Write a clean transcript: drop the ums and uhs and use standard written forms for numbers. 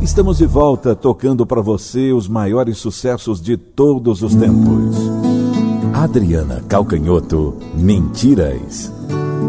Estamos de volta tocando para você os maiores sucessos de todos os tempos. Adriana Calcanhoto, Mentiras.